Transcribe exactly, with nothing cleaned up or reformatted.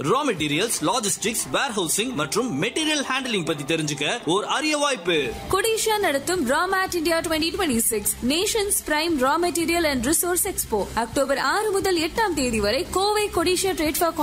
Raw materials, logistics, warehousing மற்றும் material handling பத்தி தெரிஞ்சுக்க ஒரு அரிய வாய்ப்பு. கொடிஷா நடத்தும் ராமேட் India twenty twenty six Nations prime raw material and resource expo October ஆறு முதல் எட்டாம் தேதி வரை கோவை கொடிஷா ட்ரேட் ஃபேர்